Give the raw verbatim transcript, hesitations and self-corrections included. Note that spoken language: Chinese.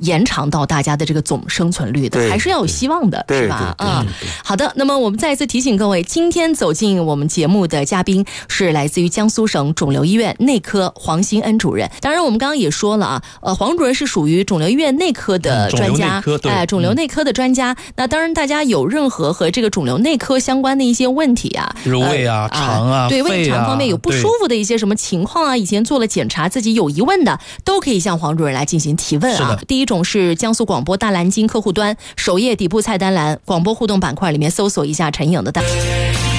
延长到大家的这个总生存率的，还是要有希望的，是吧？啊、嗯，好的。那么我们再一次提醒各位，今天走进我们节目的嘉宾是来自于江苏省肿瘤医院内科黄新恩主任。当然，我们刚刚也说了啊，呃，黄主任是属于肿瘤医院内科的专家，哎、呃，肿瘤内科的专家。嗯、那当然，大家有任何和这个肿瘤内科相关的一些问题啊， 如胃啊、呃、肠啊、 对， 肺啊， 胃肠方面有不舒服的一些什么情况啊，以前做了检查自己有疑问的，都可以向黄主任来进行提问啊。第一种是江苏广播大蓝鲸客户端首页底部菜单栏广播互动板块里面搜索一下陈颖的单。